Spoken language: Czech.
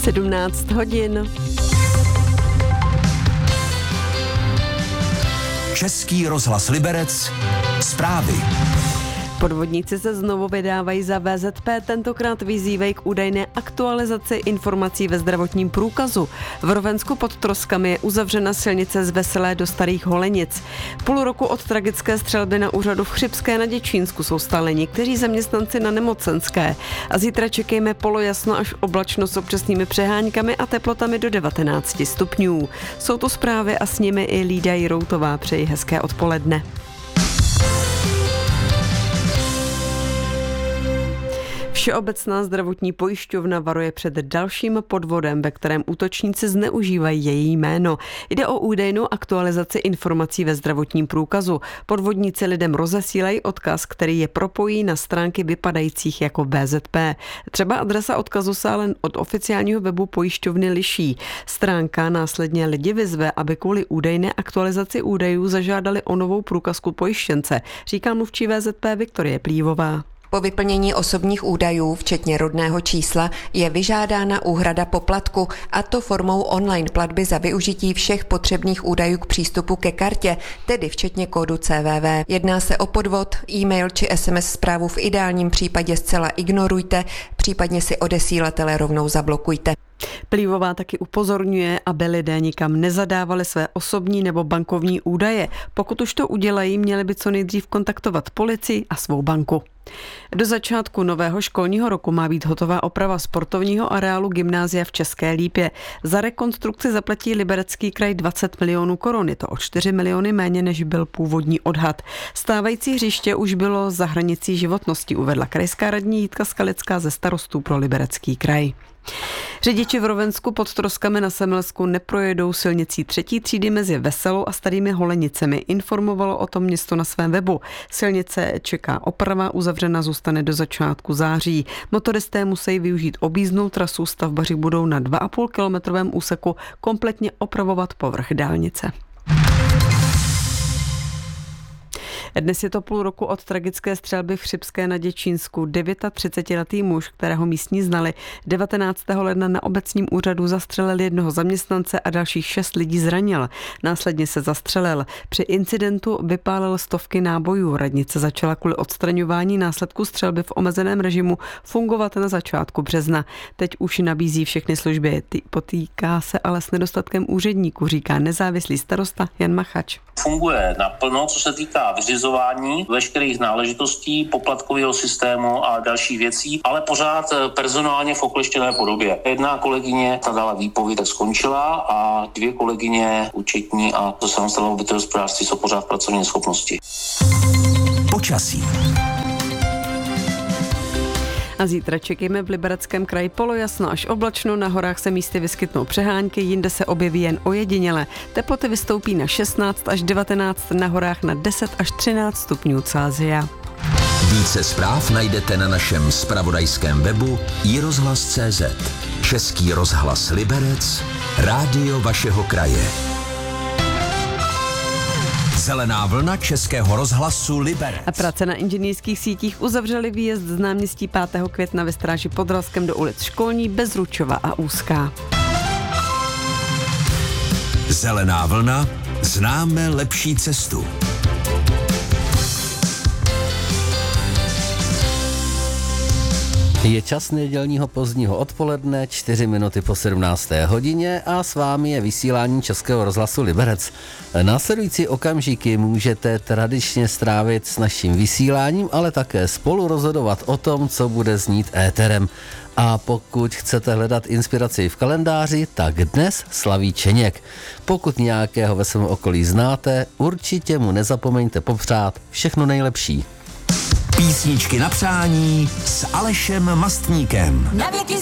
17 hodin. Český rozhlas Liberec. Zprávy. Podvodníci se znovu vydávají za VZP, tentokrát vyzývají k údajné aktualizaci informací ve zdravotním průkazu. V Rovensku pod Troskami je uzavřena silnice z Veselé do Starých Holenic. Půl roku od tragické střelby na úřadu v Chřibské na Děčínsku jsou stále někteří zaměstnanci na nemocenské. A zítra čekejme polojasno až oblačno s občasnými přeháňkami a teplotami do 19 stupňů. Jsou to zprávy a s nimi i Lída Jiroutová. Přeji hezké odpoledne. Všeobecná zdravotní pojišťovna varuje před dalším podvodem, ve kterém útočníci zneužívají její jméno. Jde o údajnou aktualizaci informací ve zdravotním průkazu. Podvodníci lidem rozesílají odkaz, který je propojí na stránky vypadajících jako VZP. Třeba adresa odkazu se ale od oficiálního webu pojišťovny liší. Stránka následně lidi vyzve, aby kvůli údajné aktualizaci údajů zažádali o novou průkazku pojištěnce, říká mluvčí VZP Viktorie Plívová. Po vyplnění osobních údajů, včetně rodného čísla, je vyžádána úhrada poplatku, a to formou online platby za využití všech potřebných údajů k přístupu ke kartě, tedy včetně kódu CVV. Jedná se o podvod, e-mail či SMS zprávu v ideálním případě zcela ignorujte, případně si odesílatele rovnou zablokujte. Plívová taky upozorňuje, aby lidé nikam nezadávali své osobní nebo bankovní údaje. Pokud už to udělají, měli by co nejdřív kontaktovat policii a svou banku. Do začátku nového školního roku má být hotová oprava sportovního areálu gymnázia v České Lípě. Za rekonstrukci zaplatí Liberecký kraj 20 milionů korun. Je to o 4 miliony méně, než byl původní odhad. Stávající hřiště už bylo za hranicí životnosti, uvedla krajská radní Jitka Skalická ze starostů pro Liberecký kraj. Řidiči v Rovensku pod Troskami na Semelsku neprojedou silnicí 3. třídy mezi Veselou a Starými Holenicemi. Informovalo o tom město na svém webu. Silnice čeká oprava, uzavřena zůstane do začátku září. Motoristé musí využít objízdnou trasu, stavbaři budou na 2,5 kilometrovém úseku kompletně opravovat povrch dálnice. Dnes je to půl roku od tragické střelby v Chřibské na Děčínsku. 39letý muž, kterého místní znali, 19. ledna na obecním úřadu zastřelil jednoho zaměstnance a dalších 6 lidí zranil. Následně se zastřelil. Při incidentu vypálil stovky nábojů. Radnice začala kvůli odstraňování následků střelby v omezeném režimu fungovat na začátku března. Teď už nabízí všechny služby. Potýká se ale s nedostatkem úředníků, říká nezávislý starosta Jan Machač. Funguje naplno, co se týká vyřizování veškerých náležitostí, poplatkového systému a dalších věcí, ale pořád personálně v okleštěné podobě. Jedna kolegyně dala výpověď, tak skončila, a 2 kolegyně účetní a to samostatného bytové hospodářství jsou pořád v pracovní neschopnosti. Počasí. A zítra čekejme v Libereckém kraji polojasno až oblačno, na horách se místy vyskytnou přehánky, jinde se objeví jen ojediněle. Teploty vystoupí na 16 až 19, na horách na 10 až 13 stupňů Celsia. Více zpráv najdete na našem zpravodajském webu iRozhlas.cz. Český rozhlas Liberec, rádio vašeho kraje. Zelená vlna Českého rozhlasu Liberec. A práce na inženýrských sítích uzavřely výjezd z náměstí 5. května ve Stráži pod Ralskem do ulic Školní, Bezručova a Úzká. Zelená vlna, známe lepší cestu. Je čas nedělního pozdního odpoledne, 4 minuty po 17. hodině a s vámi je vysílání Českého rozhlasu Liberec. Následující okamžiky můžete tradičně strávit s naším vysíláním, ale také spolu rozhodovat o tom, co bude znít éterem. A pokud chcete hledat inspiraci v kalendáři, tak dnes slaví Čeněk. Pokud nějakého ve svém okolí znáte, určitě mu nezapomeňte popřát všechno nejlepší. Písničky na přání s Alešem Mastníkem. Na věky